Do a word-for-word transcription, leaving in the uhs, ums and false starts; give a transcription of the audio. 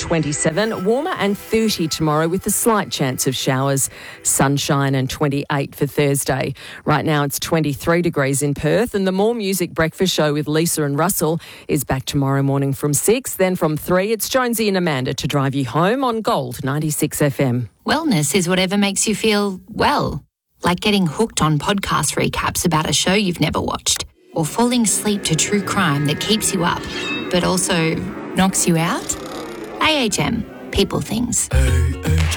twenty-seven. Warmer and thirty tomorrow with a slight chance of showers. Sunshine and twenty-eight for Thursday. Right now it's twenty-three degrees in Perth, and the More Music Breakfast Show with Lisa and Russell is back tomorrow morning from six. Then from three, it's Jonesy and Amanda to drive you home on Gold ninety-six F M. Wellness is whatever makes you feel well, like getting hooked on podcast recaps about a show you've never watched, or falling asleep to true crime that keeps you up, but also knocks you out. A H M, people things. A H